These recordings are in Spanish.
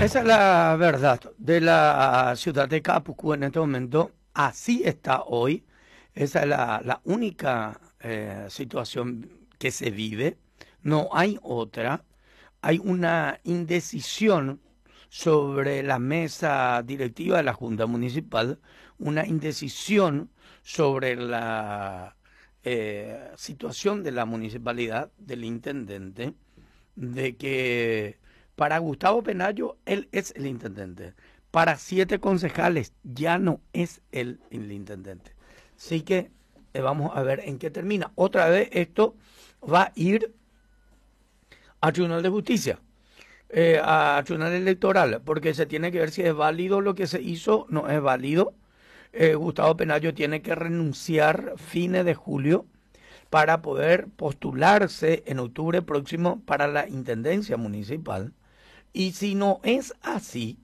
esa es la verdad de la ciudad de Capucú en este momento. Así está hoy. Esa es la única situación que se vive. No hay otra. Hay una indecisión sobre la mesa directiva de la Junta Municipal, una indecisión sobre la situación de la municipalidad, del intendente, de que para Gustavo Penayo él es el intendente, para 7 concejales ya no es él el intendente. Así que vamos a ver en qué termina. Otra vez esto va a ir al Tribunal de Justicia, al Tribunal Electoral, porque se tiene que ver si es válido lo que se hizo, no es válido. Gustavo Penayo tiene que renunciar fines de julio para poder postularse en octubre próximo para la intendencia municipal. Y si no es así,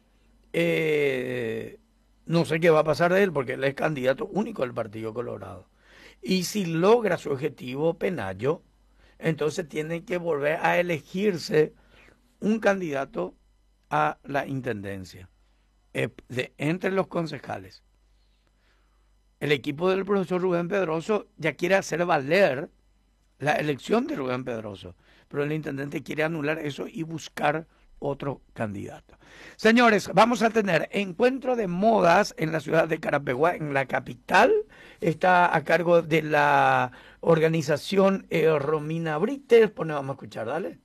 no sé qué va a pasar de él, porque él es candidato único del Partido Colorado. Y si logra su objetivo Penayo, entonces tiene que volver a elegirse un candidato a la intendencia entre los concejales. El equipo del profesor Rubén Pedroso ya quiere hacer valer la elección de Rubén Pedroso, pero el intendente quiere anular eso y buscar otro candidato. Señores, vamos a tener encuentro de modas en la ciudad de Carapeguá, en la capital. Está a cargo de la organización Romina Brites. Pues vamos a escuchar, dale.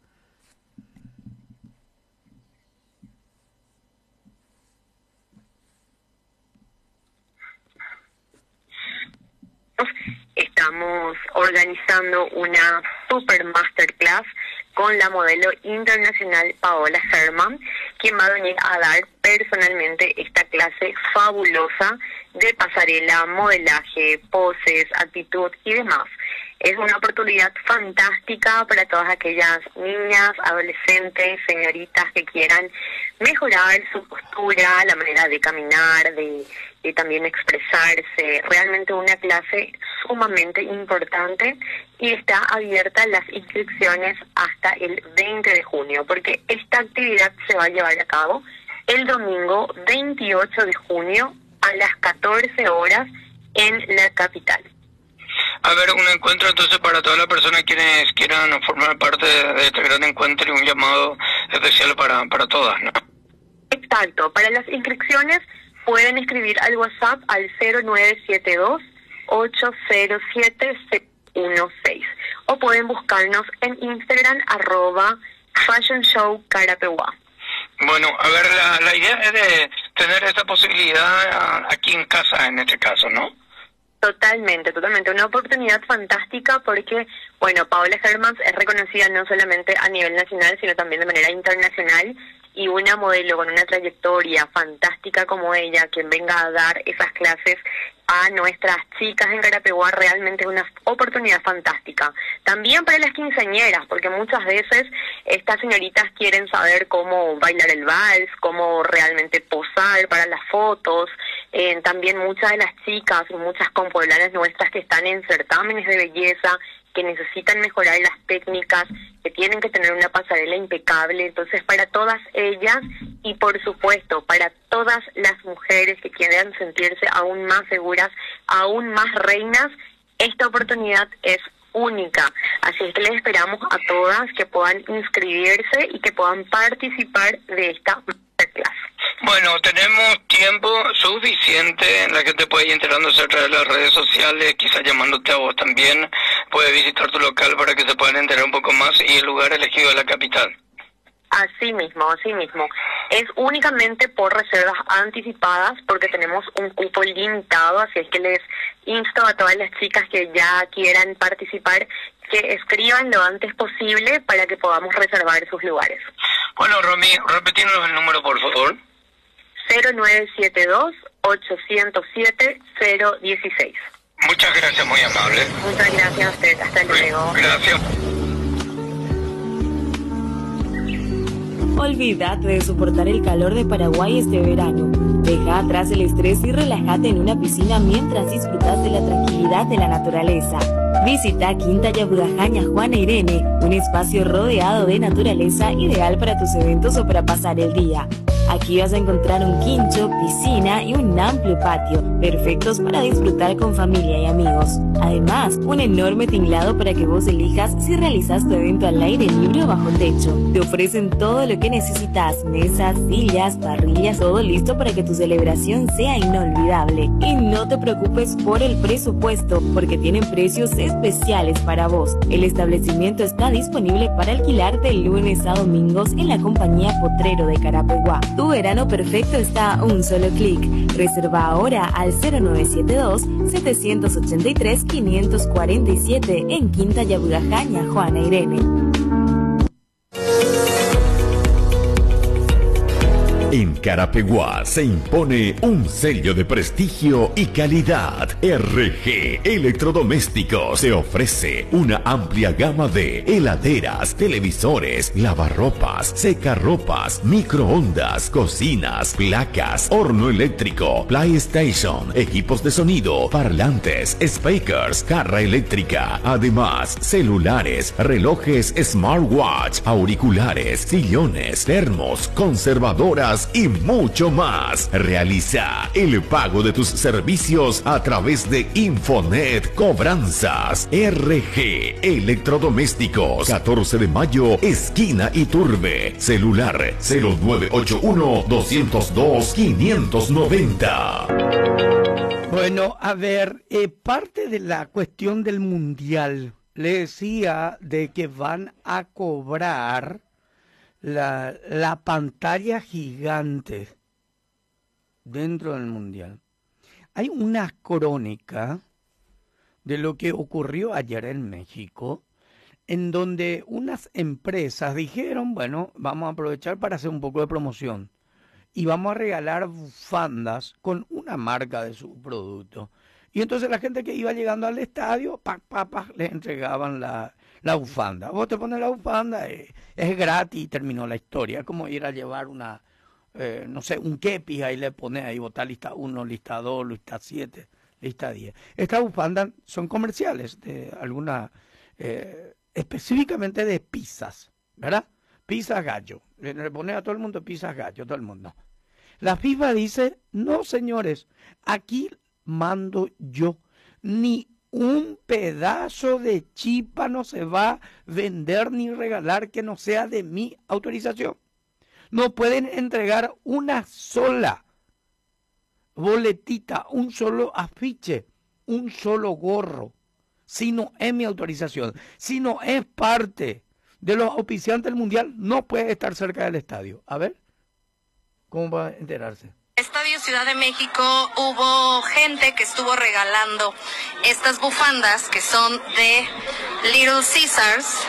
Estamos organizando una super masterclass con la modelo internacional Paola Herman, quien va a venir a dar personalmente esta clase fabulosa de pasarela, modelaje, poses, actitud y demás. Es una oportunidad fantástica para todas aquellas niñas, adolescentes, señoritas que quieran mejorar su postura, la manera de caminar, de también expresarse. Realmente una clase sumamente importante y está abierta las inscripciones hasta el 20 de junio, porque esta actividad se va a llevar a cabo el domingo 28 de junio a las 14 horas en la capital. A ver, un encuentro entonces para todas las personas quienes quieran formar parte de este gran encuentro y un llamado especial para todas, ¿no? Exacto, para las inscripciones pueden escribir al WhatsApp al 0972-807-616 o pueden buscarnos en Instagram @FashionShowCarapeguá. Bueno, a ver, la idea es de tener esa posibilidad aquí en casa en este caso, ¿no? Totalmente. Una oportunidad fantástica porque, bueno, Paola Hermans es reconocida no solamente a nivel nacional, sino también de manera internacional, y una modelo con una trayectoria fantástica como ella, quien venga a dar esas clases a nuestras chicas en Carapeguá, realmente es una oportunidad fantástica. También para las quinceañeras, porque muchas veces estas señoritas quieren saber cómo bailar el vals, cómo realmente posar para las fotos. También muchas de las chicas y muchas compoblanas nuestras que están en certámenes de belleza, que necesitan mejorar las técnicas, que tienen que tener una pasarela impecable. Entonces, para todas ellas y, por supuesto, para todas las mujeres que quieran sentirse aún más seguras, aún más reinas, esta oportunidad es única. Así es que les esperamos a todas que puedan inscribirse y que puedan participar de esta masterclass. Bueno, tenemos tiempo suficiente, la gente puede ir enterándose a través de las redes sociales, quizás llamándote a vos también, puede visitar tu local para que se puedan enterar un poco más y el lugar elegido es la capital. Así mismo. Es únicamente por reservas anticipadas porque tenemos un cupo limitado, así es que les insto a todas las chicas que ya quieran participar que escriban lo antes posible para que podamos reservar sus lugares. Bueno, Romy, repetimos el número, por favor. 0972-807-016. Muchas gracias, muy amable. Muchas gracias a usted, hasta luego. Gracias. Olvídate de soportar el calor de Paraguay este verano. Deja atrás el estrés y relájate en una piscina mientras disfrutas de la tranquilidad de la naturaleza. Visita Quinta Yabugajaña Juana Irene, un espacio rodeado de naturaleza ideal para tus eventos o para pasar el día. Aquí vas a encontrar un quincho, piscina y un amplio patio, perfectos para disfrutar con familia y amigos. Además, un enorme tinglado para que vos elijas si realizas tu evento al aire libre o bajo techo. Te ofrecen todo lo que necesitas, mesas, sillas, parrillas, todo listo para que tu celebración sea inolvidable. Y no te preocupes por el presupuesto, porque tienen precios especiales para vos. El establecimiento está disponible para alquilar de lunes a domingos en la compañía Potrero de Carapeguá. Tu verano perfecto está a un solo clic. Reserva ahora al 0972-783-547 en Quinta Yabugajaña Juana Irene. En Carapeguá se impone un sello de prestigio y calidad. RG Electrodomésticos te ofrece una amplia gama de heladeras, televisores, lavarropas, secarropas, microondas, cocinas, placas, horno eléctrico, PlayStation, equipos de sonido, parlantes, speakers, carra eléctrica. Además, celulares, relojes smartwatch, auriculares, sillones, termos, conservadoras y mucho más. Realiza el pago de tus servicios a través de Infonet Cobranzas. RG Electrodomésticos, 14 de mayo, esquina Iturbe. Celular 0981-202-590. Bueno, a ver, parte de la cuestión del mundial, le decía de que van a cobrar la pantalla gigante dentro del mundial. Hay una crónica de lo que ocurrió ayer en México, en donde unas empresas dijeron, bueno, vamos a aprovechar para hacer un poco de promoción y vamos a regalar bufandas con una marca de su producto. Y entonces la gente que iba llegando al estadio, le entregaban la bufanda. Vos te pones la bufanda, es gratis y terminó la historia. Es como ir a llevar una, no sé, un kepis, ahí le pones, ahí botar lista 1, lista 2, lista 7, lista 10. Estas bufandas son comerciales, de alguna, específicamente de pizzas, ¿verdad? Pizzas gallo. Le pones a todo el mundo pizzas gallo, todo el mundo. La FIFA dice, no señores, aquí mando yo, ni un pedazo de chipa no se va a vender ni regalar que no sea de mi autorización. No pueden entregar una sola boletita, un solo afiche, un solo gorro, si no es mi autorización. Si no es parte de los auspiciantes del mundial, no puede estar cerca del estadio. A ver, ¿cómo va a enterarse? Estadio Ciudad de México hubo gente que estuvo regalando estas bufandas que son de Little Caesars,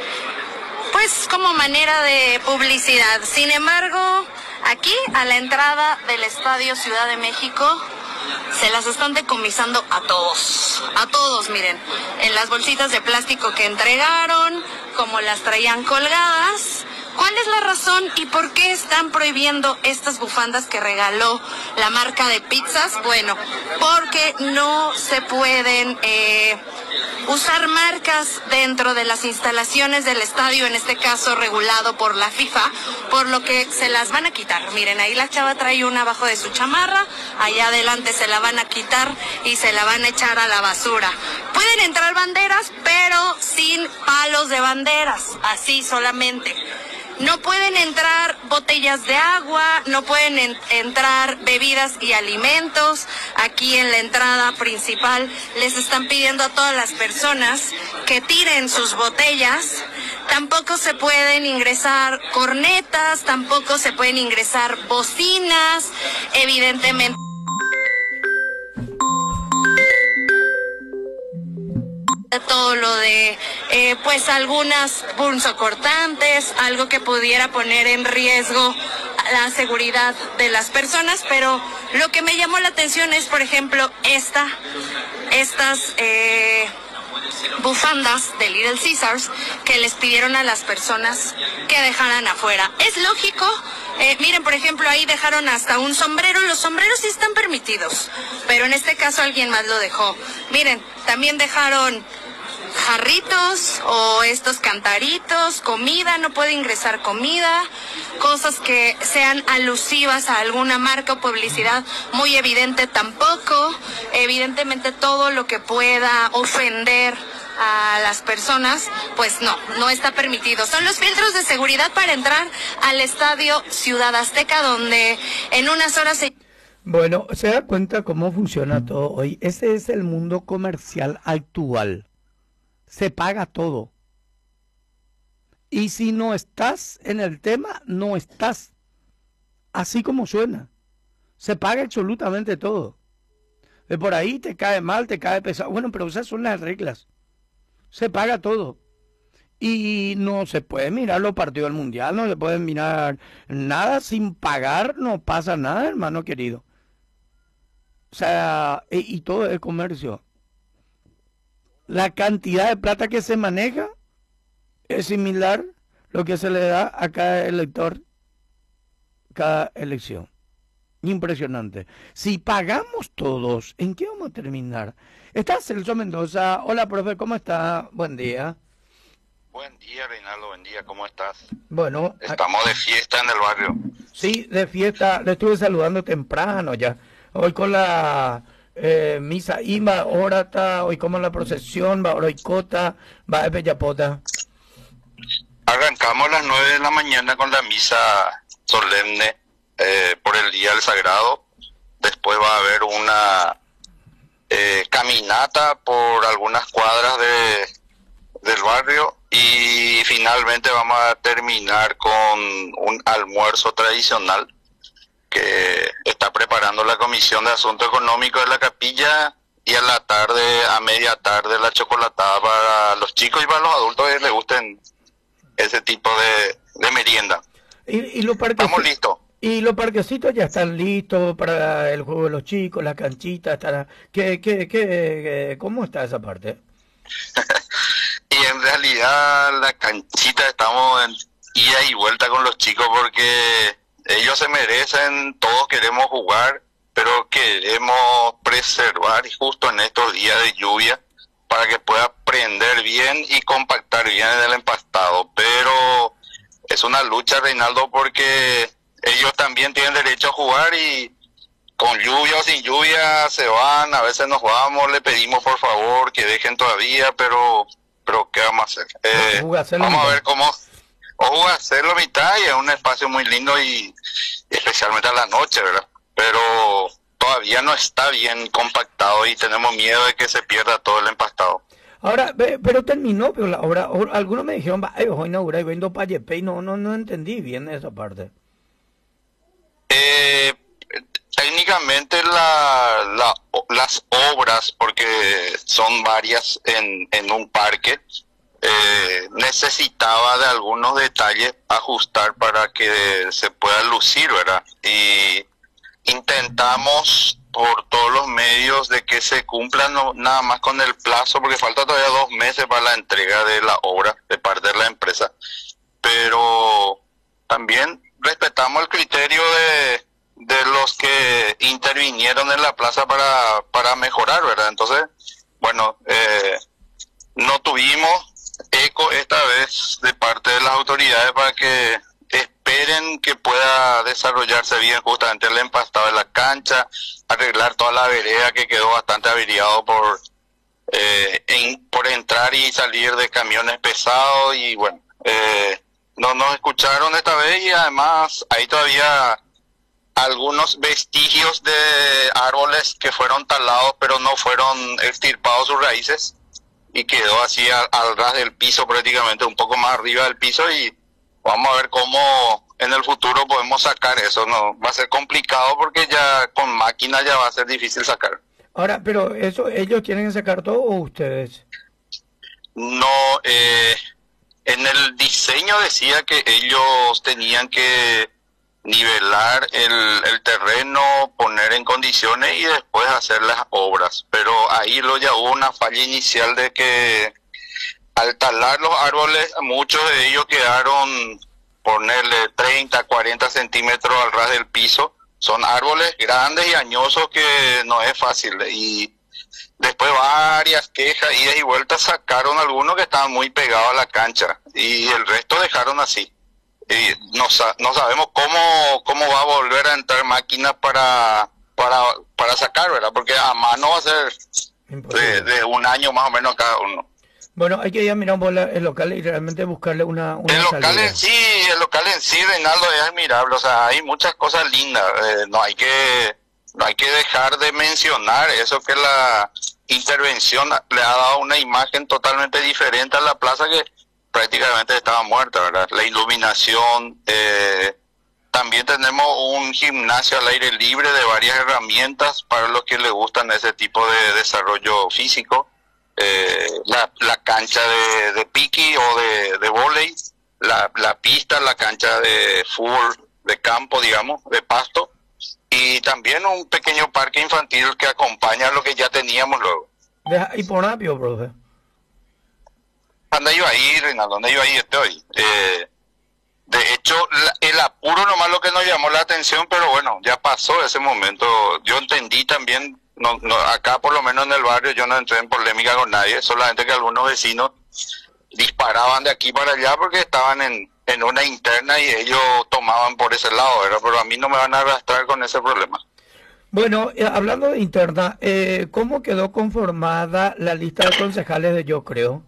pues como manera de publicidad. Sin embargo, aquí a la entrada del Estadio Ciudad de México se las están decomisando a todos, miren, en las bolsitas de plástico que entregaron, como las traían colgadas. ¿Cuál es la razón y por qué están prohibiendo estas bufandas que regaló la marca de pizzas? Bueno, porque no se pueden usar marcas dentro de las instalaciones del estadio, en este caso regulado por la FIFA, por lo que se las van a quitar. Miren, ahí la chava trae una abajo de su chamarra, allá adelante se la van a quitar y se la van a echar a la basura. Pueden entrar banderas, pero sin palos de banderas, así solamente. No pueden entrar botellas de agua, no pueden entrar bebidas y alimentos. Aquí en la entrada principal les están pidiendo a todas las personas que tiren sus botellas. Tampoco se pueden ingresar cornetas, tampoco se pueden ingresar bocinas, evidentemente. Todo lo de, pues algunas punzocortantes, algo que pudiera poner en riesgo la seguridad de las personas, pero lo que me llamó la atención es, por ejemplo, estas bufandas de Little Caesars que les pidieron a las personas que dejaran afuera. Es lógico, miren, por ejemplo, ahí dejaron hasta un sombrero. Los sombreros sí están permitidos, pero en este caso alguien más lo dejó. Miren, también dejaron jarritos o estos cantaritos, comida, no puede ingresar comida, cosas que sean alusivas a alguna marca o publicidad muy evidente tampoco, evidentemente todo lo que pueda ofender a las personas, pues no está permitido. Son los filtros de seguridad para entrar al estadio Ciudad Azteca, donde en unas horas se... Bueno, se da cuenta cómo funciona todo hoy. Ese es el mundo comercial actual. Se paga todo. Y si no estás en el tema, no estás. Así como suena. Se paga absolutamente todo. De por ahí te cae mal, te cae pesado. Bueno, pero esas son las reglas. Se paga todo. Y no se puede mirar los partidos del Mundial, no se puede mirar nada sin pagar, no pasa nada, hermano querido. O sea, y todo el comercio. La cantidad de plata que se maneja es similar lo que se le da a cada elector, cada elección. Impresionante. Si pagamos todos, ¿en qué vamos a terminar? Está Celso Mendoza. Hola, profe, ¿cómo está? Buen día. Buen día, Reinaldo, buen día, ¿cómo estás? Bueno. Estamos de fiesta en el barrio. Sí, de fiesta. Le estuve saludando temprano ya. Hoy con la misa Ima, Orata, hoy como la procesión, va Oroicota, va de Bellapota. Arrancamos a las 9 de la mañana con la misa solemne por el Día del Sagrado. Después va a haber una caminata por algunas cuadras del barrio y finalmente vamos a terminar con un almuerzo tradicional que está preparando la Comisión de Asuntos Económicos de la Capilla, y a la tarde, a media tarde, la chocolatada para los chicos y para los adultos que les gusten ese tipo de merienda. ¿Y los Estamos listos. Y los parquecitos ya están listos para el juego de los chicos, la canchita, estará... ¿Cómo está esa parte? Y en realidad la canchita estamos en ida y vuelta con los chicos porque ellos se merecen, todos queremos jugar, pero queremos preservar justo en estos días de lluvia para que pueda prender bien y compactar bien en el empastado. Pero es una lucha, Reinaldo, porque ellos también tienen derecho a jugar y con lluvia o sin lluvia se van, a veces nos vamos, le pedimos por favor que dejen todavía, pero ¿qué vamos a hacer? Vamos a ver cómo... O hacerlo mitad, y es un espacio muy lindo y especialmente a la noche, ¿verdad? Pero todavía no está bien compactado y tenemos miedo de que se pierda todo el empastado. Ahora, pero terminó, pero la obra, algunos me dijeron, voy a inaugurar y vendo Payepe, y no entendí bien esa parte. Técnicamente las obras, porque son varias en un parque, necesitaba de algunos detalles ajustar para que se pueda lucir, ¿verdad? Y intentamos por todos los medios de que se cumpla nada más con el plazo, porque falta todavía 2 meses para la entrega de la obra de parte de la empresa. Pero también respetamos el criterio de los que intervinieron en la plaza para mejorar, ¿verdad? Entonces, bueno, no tuvimos eco esta vez de parte de las autoridades para que esperen que pueda desarrollarse bien justamente el empastado de la cancha, arreglar toda la vereda que quedó bastante averiado por entrar y salir de camiones pesados, y bueno, no nos escucharon esta vez, y además hay todavía algunos vestigios de árboles que fueron talados pero no fueron extirpados sus raíces, y quedó así al ras del piso, prácticamente un poco más arriba del piso, y vamos a ver cómo en el futuro podemos sacar eso. No va a ser complicado porque ya con máquina ya va a ser difícil sacar. Ahora, pero eso, ¿ellos quieren sacar todo o ustedes? No, en el diseño decía que ellos tenían que nivelar el terreno, poner en condiciones y después hacer las obras, pero ahí ya hubo una falla inicial de que al talar los árboles, muchos de ellos quedaron, ponerle 30, 40 centímetros al ras del piso. Son árboles grandes y añosos que no es fácil, y Después varias quejas, idas y vueltas, sacaron algunos que estaban muy pegados a la cancha y el resto dejaron así. Y no sabemos cómo va a volver a entrar máquinas para sacar, ¿verdad? Porque a mano va a ser de un año más o menos cada uno. Bueno, hay que ir a mirar el local y realmente buscarle una el local salida. el local en sí, Reinaldo, es admirable. O sea, hay muchas cosas lindas. No hay que dejar de mencionar eso, que la intervención le ha dado una imagen totalmente diferente a la plaza, que prácticamente estaba muerta, ¿verdad? La iluminación, también tenemos un gimnasio al aire libre de varias herramientas para los que les gustan ese tipo de desarrollo físico. La cancha de piqui o de vóley, la pista, la cancha de fútbol de campo, digamos, de pasto, y también un pequeño parque infantil que acompaña a lo que ya teníamos luego. ¿Y por rápido, profe? ¿Dónde iba ahí, Reinaldo? ¿Dónde iba ahí? Estoy. De hecho, el apuro nomás lo que nos llamó la atención, pero bueno, ya pasó ese momento. Yo entendí también, acá por lo menos en el barrio yo no entré en polémica con nadie, solamente que algunos vecinos disparaban de aquí para allá porque estaban en una interna y ellos tomaban por ese lado, ¿verdad? Pero a mí no me van a arrastrar con ese problema. Bueno, hablando de interna, ¿cómo quedó conformada la lista de concejales de Yo Creo?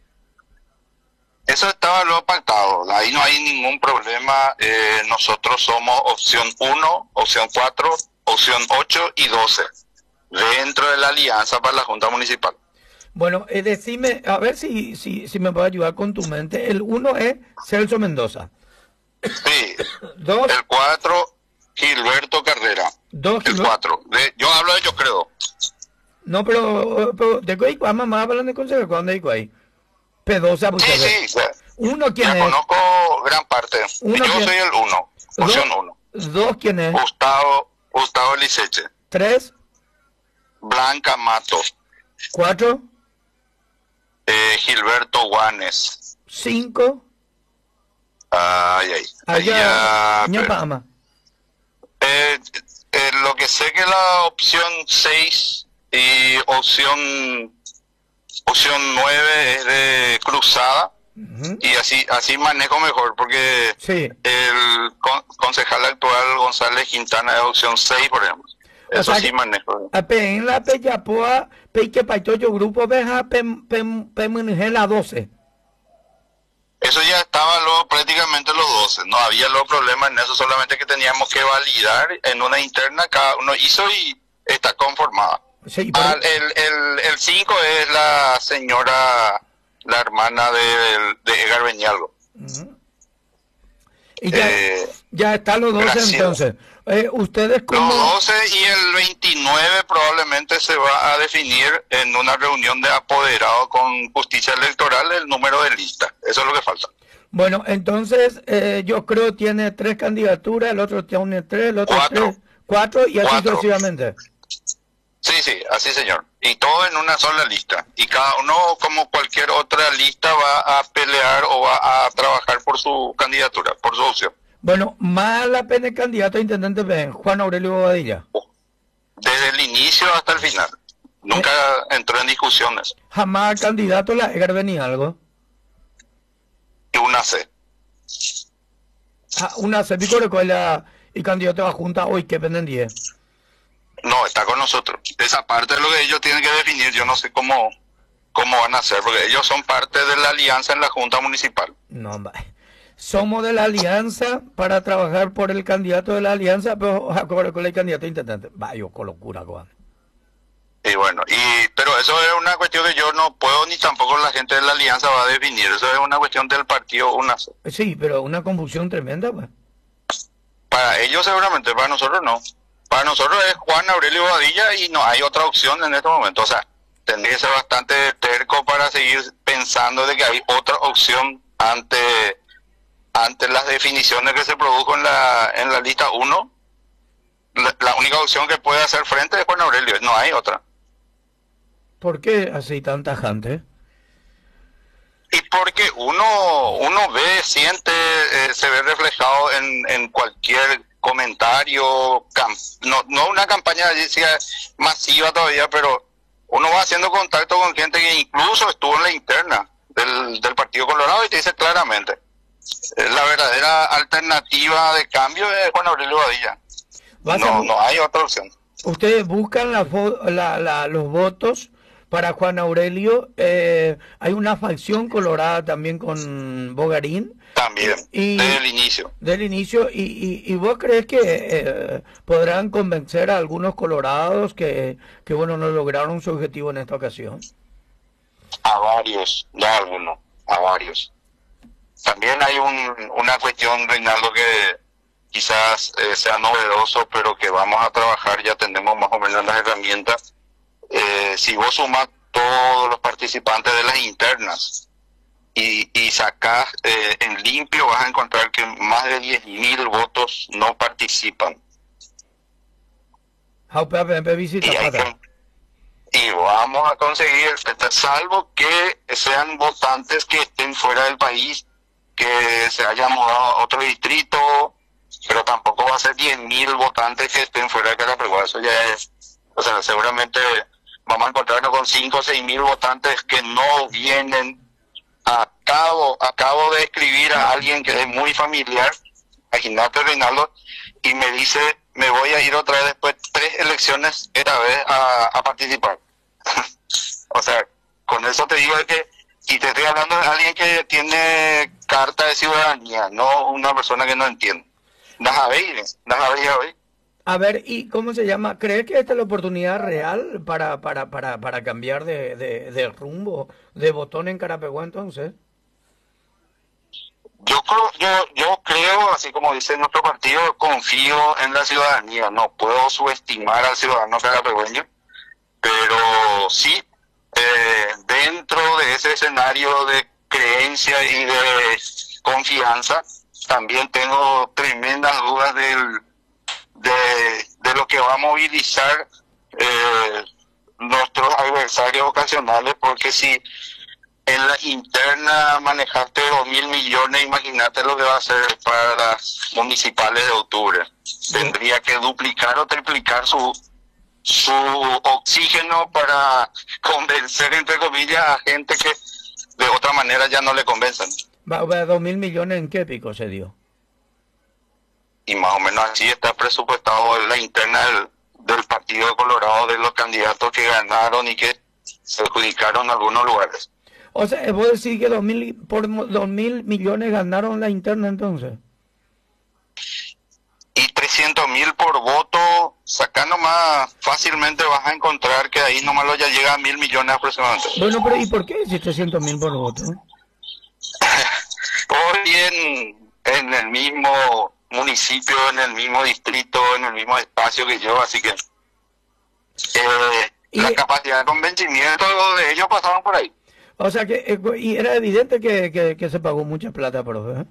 Eso estaba luego pactado, ahí no hay ningún problema. Nosotros somos opción 1, opción 4, opción 8 y 12, dentro de la alianza para la Junta Municipal. Bueno, decime, a ver si me puedes ayudar con tu mente. El 1 es Celso Mendoza. Sí. 2. El 4, Gilberto Carrera. 2. El 4. Yo hablo de Yo Creo. No, pero de qué mamá hablan de consejo cuando digo ahí. Pedosa, sí, sí. ¿Uno quién es? Conozco gran parte. Yo soy el 1, opción 1. 2, ¿quién es? Gustavo Liceche. 3. Blanca Mato. 4. Gilberto Guanes. 5. Allá. Ñapama. Lo que sé que la opción 6 y opción 9 es de Cruzada. Y así manejo mejor, porque sí. El concejal actual González Quintana es opción 6, por ejemplo. Eso sí manejo. En la Peyapoa, Peike Paitoyo Grupo Beja, la 12. Eso ya estaba luego prácticamente los 12. No había los problemas en eso, solamente que teníamos que validar en una interna, cada uno hizo y está conformada. Sí, el 5 es la señora, la hermana de Edgar Beñalgo. Y ya están los 12 gracias. Entonces. Ustedes como... Los 12 y el 29 probablemente se va a definir en una reunión de apoderados con justicia electoral el número de lista. Eso es lo que falta. Bueno, entonces Yo Creo tiene 3 candidaturas, el otro tiene 3, el otro 4 y así sucesivamente. Sí, así señor. Y todo en una sola lista. Y cada uno, como cualquier otra lista, va a pelear o va a trabajar por su candidatura, por su opción. Bueno, más la pena el candidato a intendente ven, Juan Aurelio Bobadilla. Desde el inicio hasta el final. Nunca entró en discusiones. Jamás el candidato la Edgar Beñalgo. Y una C. Una C, y candidato a la Junta hoy que venden 10. No, está con nosotros. Esa parte es lo que ellos tienen que definir. Yo no sé cómo van a hacer, porque ellos son parte de la alianza en la Junta Municipal. No, hombre. Somos de la alianza para trabajar por el candidato de la alianza, pero con el candidato intendente. Vaya, con locura, Juan. Y bueno, pero eso es una cuestión que yo no puedo, ni tampoco la gente de la alianza va a definir. Eso es una cuestión del partido UNASO. Sí, pero una confusión tremenda, pues. Para ellos seguramente, para nosotros no. Para nosotros es Juan Aurelio Bobadilla y no hay otra opción en este momento. O sea, tendría que ser bastante terco para seguir pensando de que hay otra opción ante las definiciones que se produjo en la lista 1. La única opción que puede hacer frente es Juan Aurelio, no hay otra. ¿Por qué así tan tajante? Y porque uno ve, siente, se ve reflejado en cualquier comentario, no una campaña masiva todavía, pero uno va haciendo contacto con gente que incluso estuvo en la interna del Partido Colorado y te dice claramente, la verdadera alternativa de cambio es Juan Aurelio Badilla. No hay otra opción. Ustedes buscan los votos para Juan Aurelio. Hay una facción colorada también con Bogarín. También, desde el inicio. Del inicio. ¿Y vos crees que podrán convencer a algunos colorados que bueno, no lograron su objetivo en esta ocasión? A varios, no a algunos, a varios. También hay una cuestión, Reinaldo, que quizás sea novedoso, pero que vamos a trabajar, ya tenemos más o menos las herramientas. Si vos sumás todos los participantes de las internas y sacás en limpio, vas a encontrar que más de 10.000 votos no participan. Y vamos a conseguir, salvo que sean votantes que estén fuera del país, que se hayan mudado a otro distrito, pero tampoco va a ser 10.000 votantes que estén fuera de Carapeguá. Eso ya es, o sea, seguramente vamos a encontrarnos con 5 o 6.000 votantes que no vienen. Acabo de escribir a alguien que es muy familiar, imagínate, Reinaldo, y me dice, me voy a ir otra vez después de 3 elecciones esta vez a participar. O sea, con eso te digo que, y te estoy hablando de alguien que tiene carta de ciudadanía, no una persona que no entiende. A ver, ¿y cómo se llama? ¿Crees que esta es la oportunidad real para cambiar de rumbo, de botón en Carapeguá entonces? Yo creo, así como dice nuestro partido, confío en la ciudadanía. No puedo subestimar al ciudadano carapegüeño, pero sí, dentro de ese escenario de creencia y de confianza, también tengo tremendas dudas de lo que va a movilizar nuestros adversarios ocasionales, porque si en la interna manejaste 2.000 millones, imagínate lo que va a hacer para las municipales de octubre. Tendría que duplicar o triplicar su oxígeno para convencer, entre comillas, a gente que de otra manera ya no le convencen. ¿2.000 millones en qué pico se dio? Y más o menos así está presupuestado en la interna del Partido Colorado, de los candidatos que ganaron y que se adjudicaron en algunos lugares. O sea, ¿vos decís que por 2.000 millones ganaron la interna entonces? Y 300.000 por voto, sacando más fácilmente vas a encontrar que ahí nomás ya llega a 1.000 millones aproximadamente. Bueno, pero ¿y por qué decís 300.000 por voto? Hoy en el mismo municipio, en el mismo distrito, en el mismo espacio que yo, así que la capacidad de convencimiento de ellos pasaron por ahí. O sea que y era evidente que se pagó mucha plata, profe.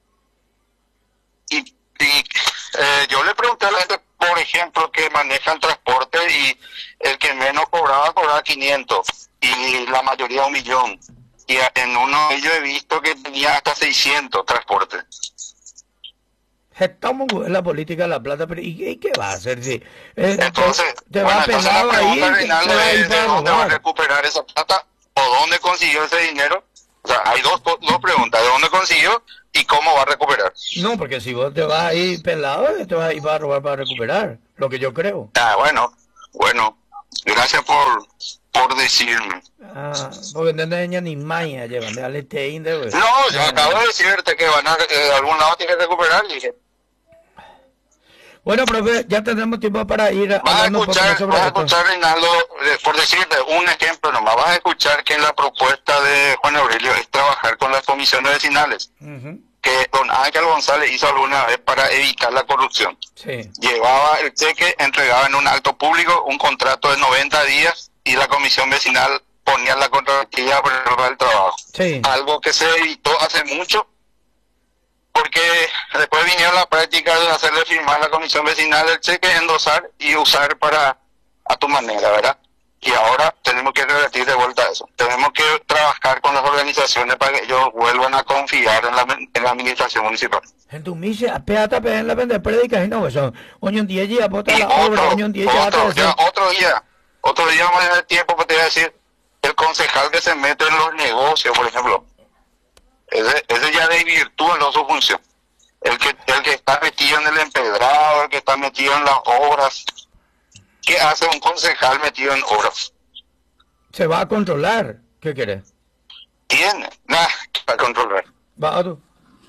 Y yo le pregunté a la gente, por ejemplo, que maneja el transporte, y el que menos cobraba 500 y la mayoría 1.000.000. Y en uno de ellos he visto que tenía hasta 600 transportes. Estamos en la política de la plata, pero ¿y qué va a hacer? Si, entonces, te va pelado ahí, ¿de dónde va a recuperar esa plata? ¿O dónde consiguió ese dinero? O sea, hay dos preguntas: ¿de dónde consiguió y cómo va a recuperar? No, porque si vos te vas ahí pelado, te vas a ir para robar para recuperar, lo que yo creo. Bueno, gracias por decirme. Porque no tenía ni maña, llevan, dale pues. No, yo acabo de decirte que van a algún lado tiene que recuperar, y dije. Bueno, profe, ya tendremos tiempo para ir hablando vas a escuchar, Reinaldo, por decirte un ejemplo nomás, vas a escuchar que en la propuesta de Juan Aurelio es trabajar con las comisiones vecinales, que don Ángel González hizo alguna vez para evitar la corrupción. Sí. Llevaba el cheque, entregaba en un acto público un contrato de 90 días y la comisión vecinal ponía la contratilla para el trabajo. Sí. Algo que se evitó hace mucho, porque después vinieron la práctica de hacerle firmar a la comisión vecinal el cheque, endosar y usar a tu manera, ¿verdad? Y ahora tenemos que revertir de vuelta eso. Tenemos que trabajar con las organizaciones para que ellos vuelvan a confiar en la administración municipal. En tu misa, apéate en la vende prédicas y no, eso. Oño un día ya bota la obra, oño un día ya otro día. Otro día vamos a tener tiempo para te voy a decir, el concejal que se mete en los negocios, por ejemplo, ese ya desvirtúa su función. El que está metido en el empedrado, el que está metido en las obras. ¿Qué hace un concejal metido en obras? Se va a controlar. ¿Qué querés? Tiene nada para controlar. Va tú.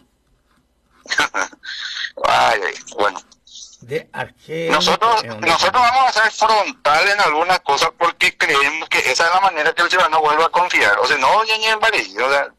Ay, bueno. Nosotros vamos a ser frontales en algunas cosas porque creemos que esa es la manera que el ciudadano vuelva a confiar. O sea, no, o sea,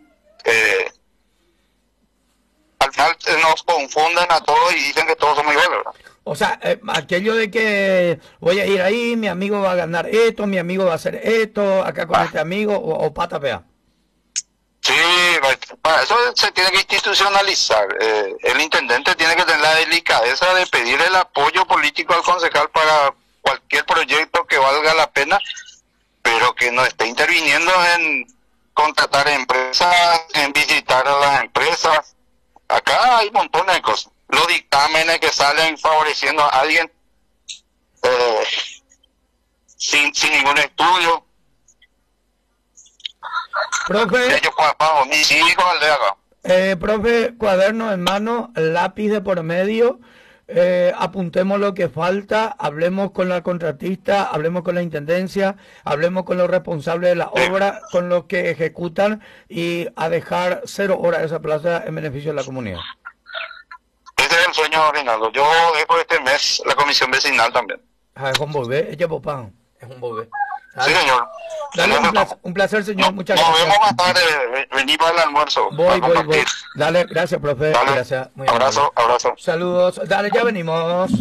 al final nos confunden a todos y dicen que todos somos iguales, ¿verdad? O sea, aquello de que voy a ir ahí, mi amigo va a ganar esto, mi amigo va a hacer esto, acá con este amigo, o pata pea. Sí, para eso se tiene que institucionalizar. El intendente tiene que tener la delicadeza de pedir el apoyo político al concejal para cualquier proyecto que valga la pena, pero que no esté interviniendo en contratar empresas, en visitar a las empresas. Acá hay montones de cosas. Los dictámenes que salen favoreciendo a alguien sin ningún estudio. Profe, Ellos pago mis hijos al de acá. Profe, cuaderno en mano, lápiz de por medio, apuntemos lo que falta, hablemos con la contratista, hablemos con la intendencia, hablemos con los responsables de la obra, con los que ejecutan, y a dejar 0 horas esa plaza en beneficio de la comunidad. Ese es el sueño, Reinaldo. Yo dejo este mes la comisión vecinal también. Es un bebé, es un bebé. Sí, señor. Dale, un placer, señor. Muchas gracias. Nos vemos gracias. más tarde. Vení para el almuerzo. Voy. Dale, gracias, profe. Dale. Gracias. Muy Abrazo. Saludos. Dale, ya venimos.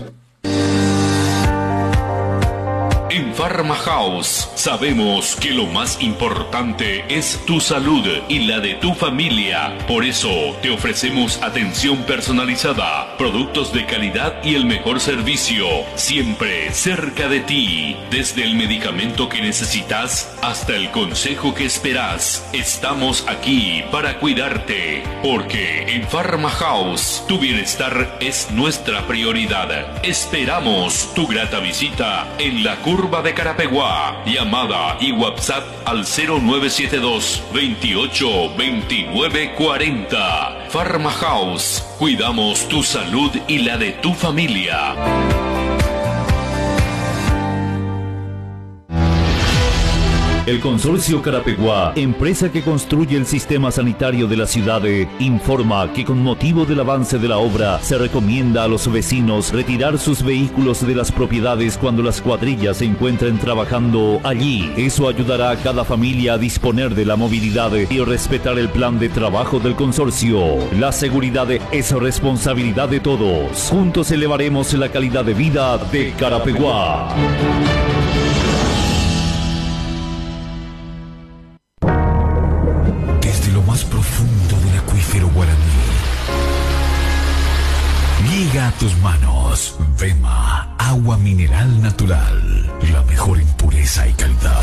En Pharma House sabemos que lo más importante es tu salud y la de tu familia. Por eso te ofrecemos atención personalizada, productos de calidad y el mejor servicio, siempre cerca de ti. Desde el medicamento que necesitas hasta el consejo que esperas, estamos aquí para cuidarte. Porque en Pharma House tu bienestar es nuestra prioridad. Esperamos tu grata visita en la curva de Carapeguá. Llamada y WhatsApp al 0972 28 29 40. Pharma House. Cuidamos tu salud y la de tu familia. El Consorcio Carapeguá, empresa que construye el sistema sanitario de la ciudad, informa que con motivo del avance de la obra se recomienda a los vecinos retirar sus vehículos de las propiedades cuando las cuadrillas se encuentren trabajando allí. Eso ayudará a cada familia a disponer de la movilidad y respetar el plan de trabajo del consorcio. La seguridad es responsabilidad de todos. Juntos elevaremos la calidad de vida de Carapeguá. Más profundo del acuífero guaraní llega a tus manos Vema, agua mineral natural, la mejor en pureza y calidad,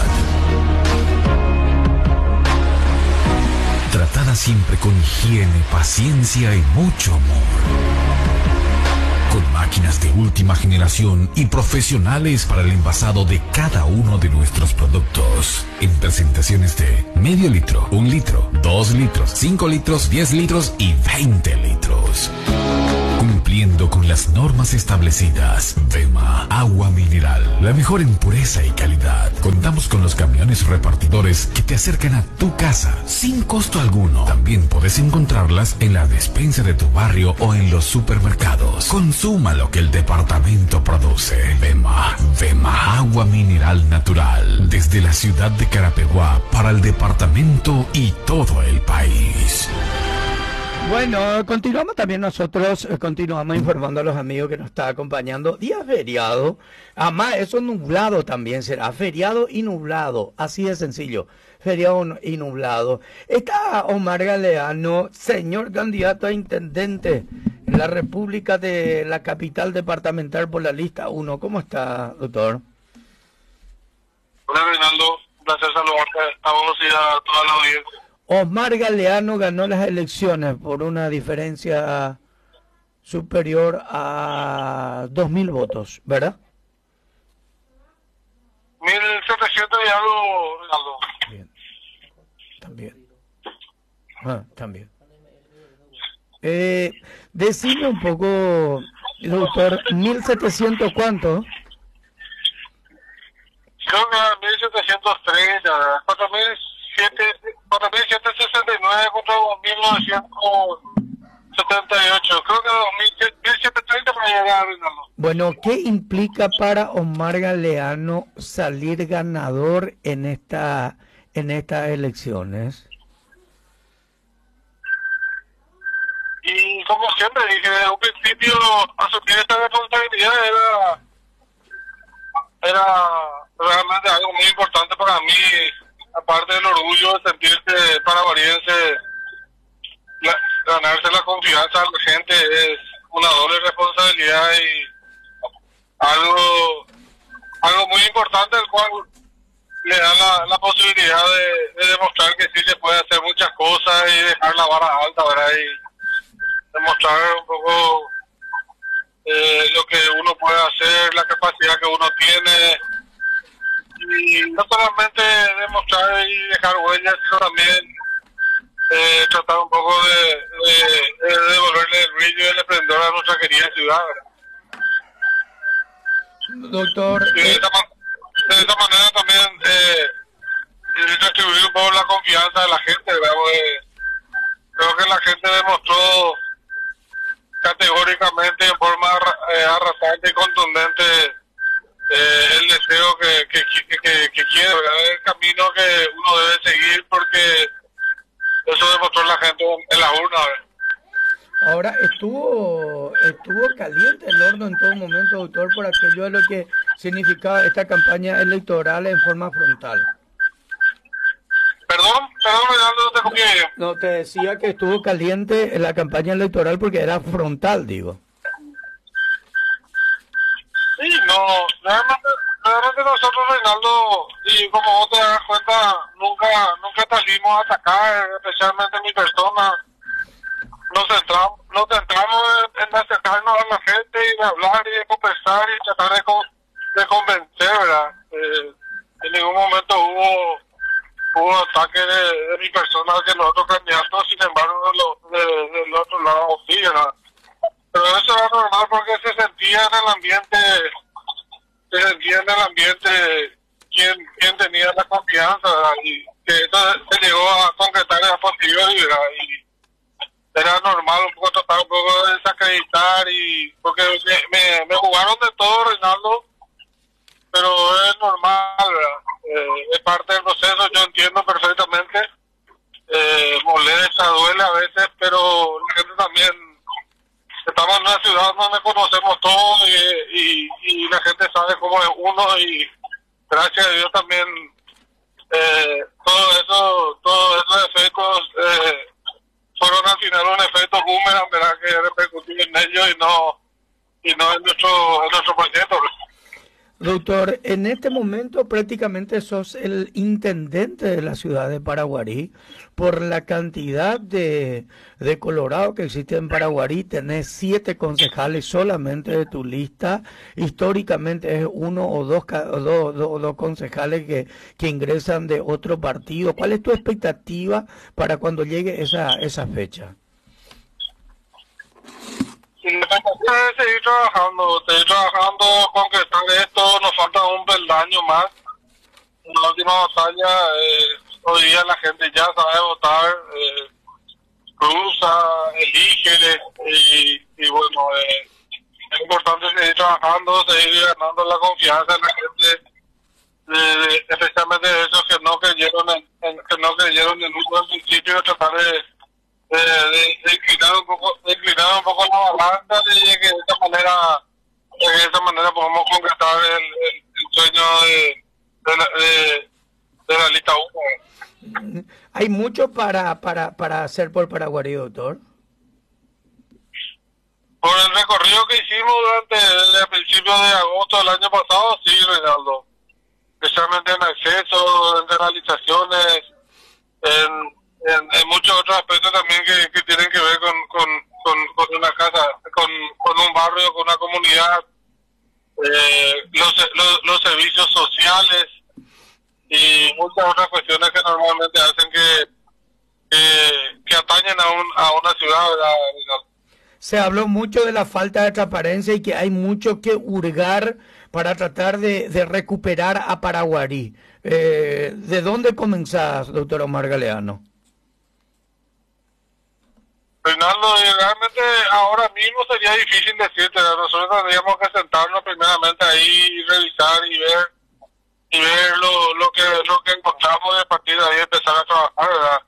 tratada siempre con higiene, paciencia y mucho amor. Con máquinas de última generación y profesionales para el envasado de cada uno de nuestros productos. En presentaciones de medio litro, 1 litro, 2 litros, 5 litros, 10 litros y 20 litros. Cumpliendo con las normas establecidas. Vema, agua mineral, la mejor en pureza y calidad. Contamos con los camiones repartidores que te acercan a tu casa sin costo alguno. También puedes encontrarlas en la despensa de tu barrio o en los supermercados. Consuma lo que el departamento produce. Vema, agua mineral natural. Desde la ciudad de Carapeguá para el departamento y todo el país. Bueno, continuamos también nosotros, continuamos informando a los amigos que nos está acompañando. Día feriado, además eso nublado también será, feriado y nublado, así de sencillo, feriado y nublado. Está Omar Galeano, señor candidato a intendente en la República de la capital departamental por la lista 1. ¿Cómo está, doctor? Hola, Reinaldo, un placer saludarte a vos y a toda la audiencia. Omar Galeano ganó las elecciones por una diferencia superior a 2.000 votos, ¿verdad? 1.700 y algo, Reinaldo. Bien. También. También. Decime un poco, doctor, 1.700 ¿cuánto? Creo que 1.730, 4.769 contra 2.978. Creo que 1.730 para llegar, Reinaldo. Bueno, ¿qué implica para Omar Galeano salir ganador en estas elecciones? Y como siempre dije, desde un principio asumir esta responsabilidad era realmente algo muy importante para mí, aparte del orgullo de sentirse paraguariense, ganarse la confianza de la gente es una doble responsabilidad y algo muy importante, el cual le da la posibilidad de demostrar que sí se puede hacer muchas cosas y dejar la vara alta, ¿verdad? Y demostrar un poco lo que uno puede hacer, la capacidad que uno tiene, y no solamente demostrar y dejar huellas, sino también tratar un poco de devolverle el brillo y el esplendor a nuestra querida ciudad, ¿verdad? Doctor, y de esa manera también retribuir un poco la confianza de la gente, ¿verdad? Creo que la gente demostró categóricamente, en forma arrasante y contundente, el deseo que quiere, ¿verdad? El camino que uno debe seguir, porque eso demostró la gente en la urna, ¿verdad? Ahora, estuvo caliente el horno en todo momento, doctor, por aquello de lo que significaba esta campaña electoral en forma frontal. Perdón, Reinaldo, no te copié bien. No, te decía que estuvo caliente en la campaña electoral porque era frontal, digo. Sí, no, realmente nosotros, Reinaldo, y como vos te das cuenta, nunca salimos a atacar, especialmente mi persona. Nos centramos en acercarnos a la gente y de hablar y de conversar y tratar de convencer, ¿verdad? En ningún momento hubo ataque de mi persona hacia los otros candidatos, sin embargo, del otro lado sí, ¿verdad? Pero eso era normal porque se sentía en el ambiente quién tenía la confianza, ¿verdad? Y que eso se llegó a concretar a posteriori, ¿verdad? Y era normal un poco tratar un poco de desacreditar, y porque me jugaron de todo, Reinaldo, pero es normal, ¿verdad? Es parte del proceso, yo entiendo perfectamente, molesta, duele a veces, pero la gente también, estamos en una ciudad donde conocemos todo y la gente sabe cómo es uno, y gracias a Dios también todos esos efectos fueron al final un efecto boomerang, ¿verdad? Que repercutió en ellos y no en nuestro proyecto. Doctor, en este momento prácticamente sos el intendente de la ciudad de Paraguarí. Por la cantidad de Colorado que existe en Paraguarí, tenés 7 concejales solamente de tu lista. Históricamente es uno o dos concejales que ingresan de otro partido. ¿Cuál es tu expectativa para cuando llegue esa fecha? Sí, la expectativa es seguir trabajando, concretar esto. Nos falta un peldaño más. En la última batalla, hoy día la gente ya sabe votar, cruza, elige, y bueno, es importante seguir trabajando, seguir ganando la confianza de la gente, especialmente de esos que no creyeron en un buen principio, tratar de inclinar un poco la balanza, y de que de esa manera podemos concretar el sueño de la lista 1. ¿Hay mucho para hacer por Paraguarí, doctor? Por el recorrido que hicimos desde el principio de agosto del año pasado, sí, Reinaldo. Especialmente en acceso, en realizaciones, en muchos otros aspectos también que tienen que ver con una casa, con un barrio, con una comunidad. los servicios sociales y muchas otras cuestiones que normalmente hacen que atañen a una ciudad, ¿verdad? Se habló mucho de la falta de transparencia y que hay mucho que hurgar para tratar de recuperar a Paraguarí. ¿De dónde comenzás, doctor Omar Galeano? Reinaldo, realmente ahora mismo sería difícil decirte, nosotros tendríamos que sentarnos primeramente ahí y revisar y ver lo que encontramos, de partir de ahí empezar a trabajar, ¿verdad?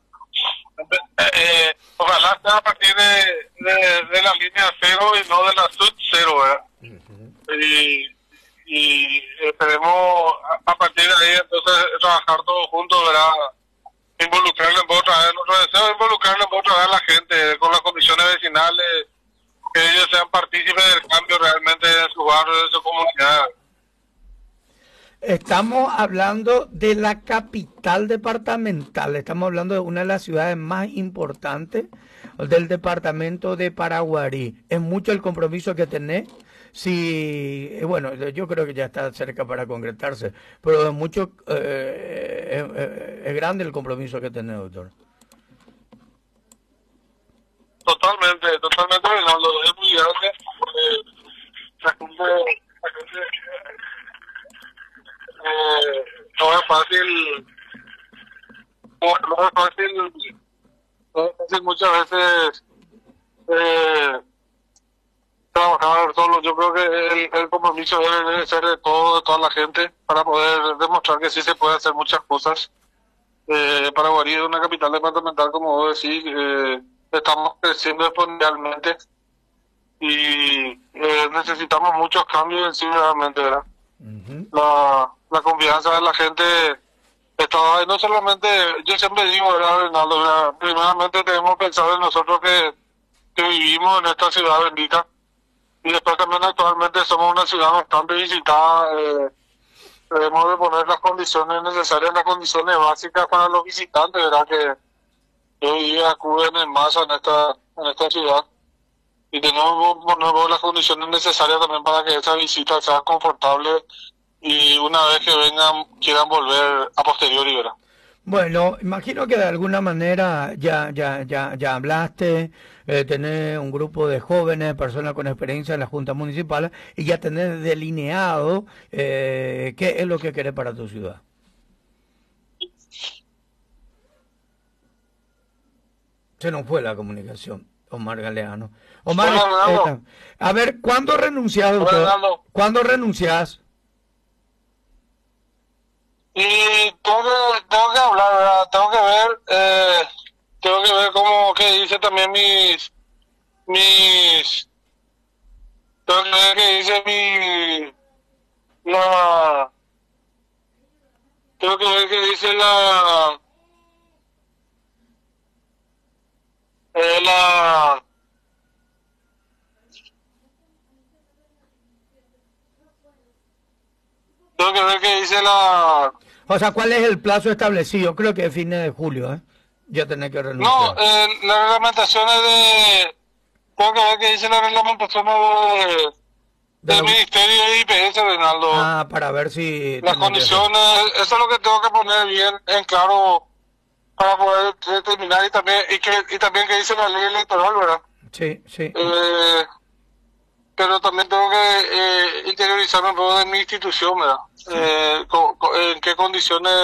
Ojalá sea a partir de la línea cero y no de la sub cero, ¿verdad? Y esperemos a partir de ahí entonces trabajar todos juntos, ¿verdad? Involucrarle otra vez, nuestro deseo es involucrarle otra vez a la gente con las comisiones vecinales, que ellos sean partícipes del cambio realmente de su barrio, de su comunidad. Estamos hablando de la capital departamental, estamos hablando de una de las ciudades más importantes del departamento de Paraguarí. Es mucho el compromiso que tenés. Sí, bueno, yo creo que ya está cerca para concretarse, pero es mucho, es grande el compromiso que tenés, doctor. Totalmente, Reinaldo, es muy grande. La gente no es fácil, no es fácil muchas veces trabajar solo. Yo creo que el compromiso debe ser de toda la gente para poder demostrar que sí se puede hacer muchas cosas. Paraguarí es una capital departamental, como vos decís, estamos creciendo exponencialmente y necesitamos muchos cambios en sí realmente, ¿verdad? La confianza de la gente está ahí, no solamente, yo siempre digo, ¿verdad, Reinaldo? ¿Verdad? Primeramente tenemos que pensar en nosotros que vivimos en esta ciudad bendita. Y después también actualmente somos una ciudad bastante visitada. Debemos de poner las condiciones necesarias, las condiciones básicas para los visitantes, ¿verdad? Que hoy día acuden en masa en esta ciudad. Y tenemos que poner las condiciones necesarias también para que esa visita sea confortable y una vez que vengan quieran volver a posteriori, ¿verdad? Bueno, imagino que de alguna manera ya hablaste, tenés un grupo de jóvenes, personas con experiencia en la Junta Municipal y ya tenés delineado qué es lo que querés para tu ciudad. Se nos fue la comunicación, Omar Galeano. Omar, a ver, ¿cuándo renunciás, doctor? ¿Cuándo renunciás? Y tengo que hablar, ¿verdad? Tengo que ver cómo que dice también tengo que ver qué dice tengo que ver qué dice tengo que ver qué dice O sea, ¿cuál es el plazo establecido? Creo que es fines de julio, ¿eh? Ya tenés que renunciar. No, la reglamentación es de... Tengo que ver qué dice la reglamentación del Ministerio de IPS, Reinaldo. Ah, para ver si... Las condiciones, eso es lo que tengo que poner bien en claro para poder determinar y también que dice la ley electoral, ¿verdad? Sí, sí. Pero también tengo que interiorizarme un poco de mi institución, ¿verdad? En qué condiciones